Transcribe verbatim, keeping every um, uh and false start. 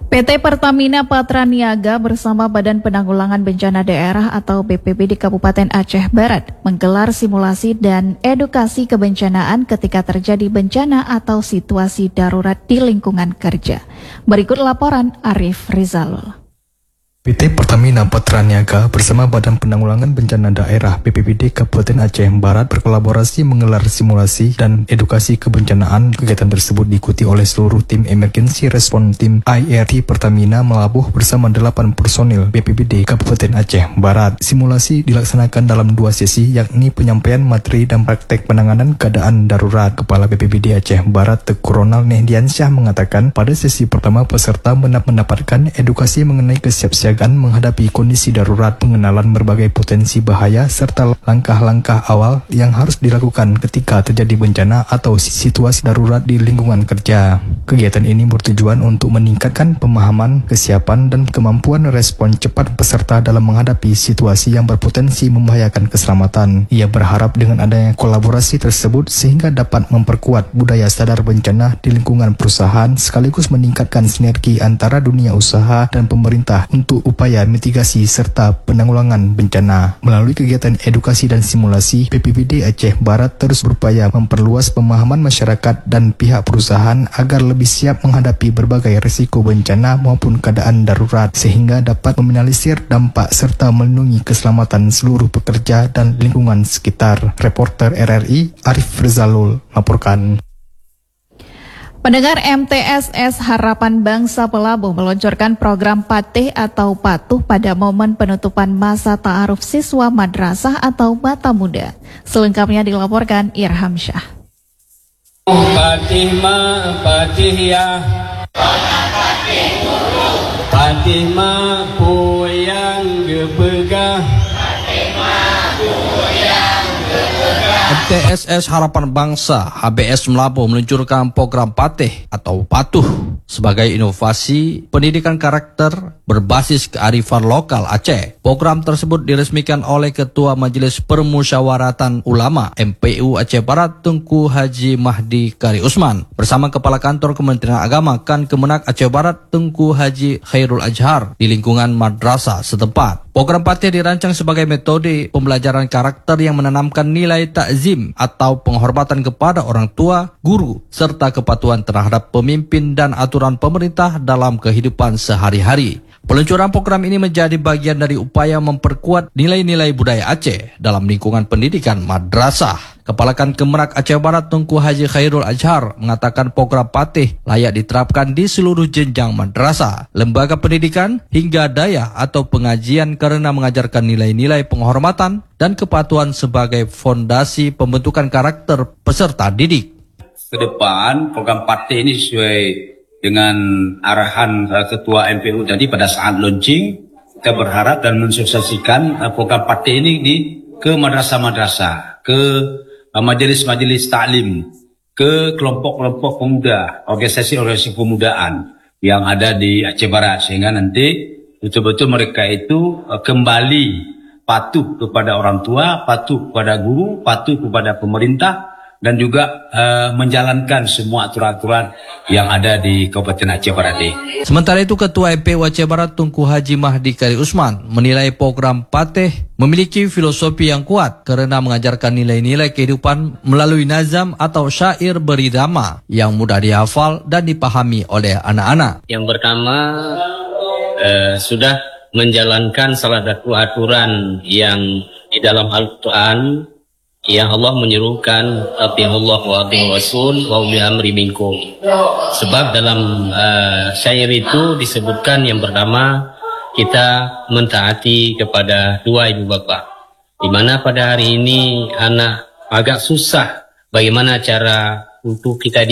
P T Pertamina Patraniaga bersama Badan Penanggulangan Bencana Daerah atau B P B D Kabupaten Aceh Barat menggelar simulasi dan edukasi kebencanaan ketika terjadi bencana atau situasi darurat di lingkungan kerja. Berikut laporan Arif Rizalul. P T Pertamina Patraniaga bersama Badan Penanggulangan Bencana Daerah B P B D Kabupaten Aceh Barat berkolaborasi menggelar simulasi dan edukasi kebencanaan. Kegiatan tersebut diikuti oleh seluruh tim emergency response tim I R T Pertamina Melabuh bersama delapan personil B P B D Kabupaten Aceh Barat. Simulasi dilaksanakan dalam dua sesi, yakni penyampaian materi dan praktek penanganan keadaan darurat. Kepala B P B D Aceh Barat Teku Ronald Nehdiansyah mengatakan pada sesi pertama peserta mendapatkan edukasi mengenai kesiapsiagaan menghadapi kondisi darurat, pengenalan berbagai potensi bahaya, serta langkah-langkah awal yang harus dilakukan ketika terjadi bencana atau situasi darurat di lingkungan kerja. Kegiatan ini bertujuan untuk meningkatkan pemahaman, kesiapan, dan kemampuan respon cepat peserta dalam menghadapi situasi yang berpotensi membahayakan keselamatan. Ia berharap dengan adanya kolaborasi tersebut sehingga dapat memperkuat budaya sadar bencana di lingkungan perusahaan, sekaligus meningkatkan sinergi antara dunia usaha dan pemerintah untuk upaya mitigasi serta penanggulangan bencana. Melalui kegiatan edukasi dan simulasi, B P B D Aceh Barat terus berupaya memperluas pemahaman masyarakat dan pihak perusahaan agar lebih siap menghadapi berbagai risiko bencana maupun keadaan darurat, sehingga dapat meminimalisir dampak serta melindungi keselamatan seluruh pekerja dan lingkungan sekitar. Reporter R R I Arif Rizalul melaporkan. Pendengar, M T S S Harapan Bangsa Pelabuh meluncurkan program Patih atau Patuh pada momen penutupan masa ta'aruf siswa madrasah atau mata muda. Selengkapnya dilaporkan Irham Syah. Patih ma patih ya, patih ma puyang gepegah, M T S S Harapan Bangsa H B S Melabuh meluncurkan program Patih atau Patuh sebagai inovasi pendidikan karakter berbasis kearifan lokal Aceh. Program tersebut diresmikan oleh Ketua Majelis Permusyawaratan Ulama M P U Aceh Barat Tengku Haji Mahdi Kari Usman bersama Kepala Kantor Kementerian Agama Kan Kemenak Aceh Barat Tengku Haji Khairul Azhar di lingkungan madrasah setempat. Program Patih dirancang sebagai metode pembelajaran karakter yang menanamkan nilai takzim atau penghormatan kepada orang tua, guru, serta kepatuhan terhadap pemimpin dan aturan pemerintah dalam kehidupan sehari-hari. Peluncuran program ini menjadi bagian dari upaya memperkuat nilai-nilai budaya Aceh dalam lingkungan pendidikan madrasah. Kepala Kan Kemenak Aceh Barat Tengku Haji Khairul Azhar mengatakan program Patih layak diterapkan di seluruh jenjang madrasah, lembaga pendidikan, hingga daya atau pengajian karena mengajarkan nilai-nilai penghormatan dan kepatuhan sebagai fondasi pembentukan karakter peserta didik. Ke depan program Patih ini sesuai dengan arahan uh, Ketua M P U tadi pada saat launching, kita berharap dan mensosialisasikan uh, program Patih ini di ke madrasah-madrasah, ke uh, majelis-majelis taklim, ke kelompok-kelompok pemuda, organisasi-organisasi pemudaan yang ada di Aceh Barat, sehingga nanti betul-betul mereka itu uh, kembali patuh kepada orang tua, patuh kepada guru, patuh kepada pemerintah, dan juga uh, menjalankan semua aturan-aturan yang ada di Kabupaten Aceh Barat ini. Sementara itu, Ketua M P U Aceh Barat Tengku Haji Mahdi Kari Usman menilai program Patih memiliki filosofi yang kuat karena mengajarkan nilai-nilai kehidupan melalui nazam atau syair berirama yang mudah dihafal dan dipahami oleh anak-anak. Yang pertama, uh, sudah menjalankan salah satu aturan yang di dalam Al-Quran yang Allah menyerukan atiullah wa atiur rasul wa uli amri minkum. Sebab dalam uh, syair itu disebutkan yang pertama, kita mentaati kepada dua ibu bapa. Di mana pada hari ini anak agak susah bagaimana cara untuk kita